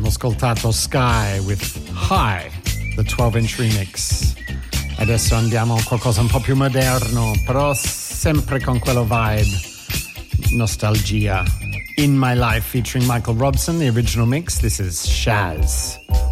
ascoltato Sky with High, the 12-inch remix. Adesso andiamo a qualcosa un po' più moderno, però sempre con quello vibe, nostalgia. In My Life featuring Michael Robson, the original mix. This is Shaz.